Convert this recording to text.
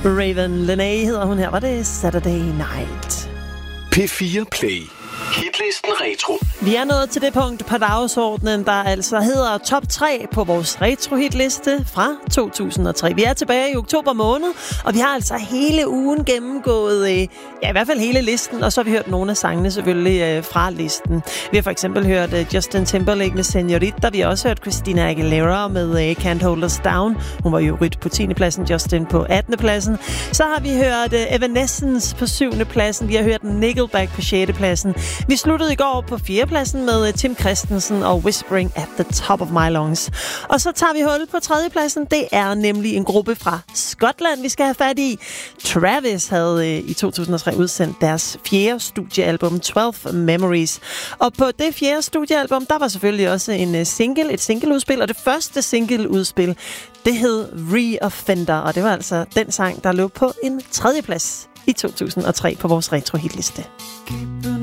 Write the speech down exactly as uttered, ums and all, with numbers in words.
Raven Lenae hedder hun her. Var det Saturday Night? P fire Play. Hitlisten Retro. Vi er nået til det punkt på dagsordenen, der altså hedder top tre på vores retro-hitliste fra to tusind og tre. Vi er tilbage i oktober måned, og vi har altså hele ugen gennemgået, øh, ja i hvert fald hele listen, og så har vi hørt nogle af sangene selvfølgelig øh, fra listen. Vi har for eksempel hørt øh, Justin Timberlake med Señorita, vi har også hørt Christina Aguilera med øh, Can't Hold Us Down. Hun var jo rydt på tiende pladsen, Justin på attende pladsen. Så har vi hørt øh, Evanescence på syvende pladsen, vi har hørt Nickelback på sjette pladsen. Vi sluttede i går på fjerde pladsen med Tim Christensen og Whispering at the Top of My Lungs. Og så tager vi hul på tredje pladsen. Det er nemlig en gruppe fra Skotland, vi skal have fat i. Travis havde øh, i to tusind og tre udsendt deres fjerde studiealbum, tolv Memories. Og på det fjerde studiealbum, der var selvfølgelig også en øh, single, et singleudspil. Og det første singleudspil, det hed Reoffender. Og det var altså den sang, der lå på en tredje plads i to tusind og tre på vores retro-hitliste.